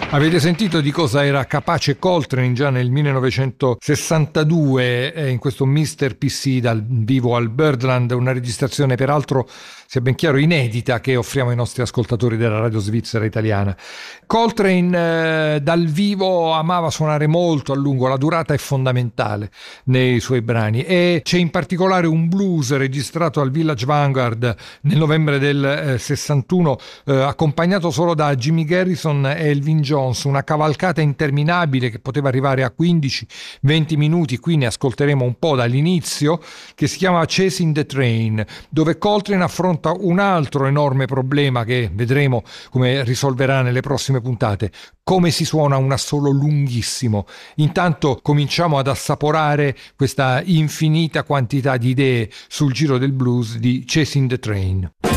Avete sentito di cosa era capace Coltrane già nel 1962 in questo Mr. PC dal vivo al Birdland, una registrazione peraltro, sia ben chiaro, inedita, che offriamo ai nostri ascoltatori della radio svizzera italiana. Coltrane dal vivo amava suonare molto a lungo, la durata è fondamentale nei suoi brani, e c'è in particolare un blues registrato al Village Vanguard nel novembre del 61, accompagnato solo da Jimmy Garrison e Elvin Jones, una cavalcata interminabile che poteva arrivare a 15-20 minuti. Qui ne ascolteremo un po' dall'inizio, che si chiama Chasing the Train, dove Coltrane affronta un altro enorme problema che vedremo come risolverà nelle prossime puntate: come si suona un assolo lunghissimo. Intanto cominciamo ad assaporare questa infinita quantità di idee sul giro del blues di Chasing the Train.